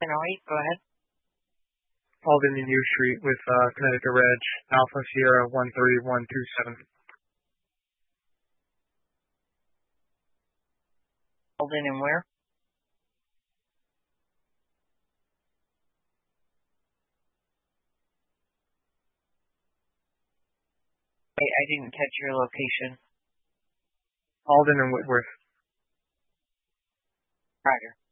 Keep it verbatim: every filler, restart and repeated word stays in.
oh eight, go ahead. Alden and U Street with uh, Connecticut Reg, Alpha Sierra one three one two seven. Alden and where? I, I didn't catch your location. Alden and Whitworth. Roger.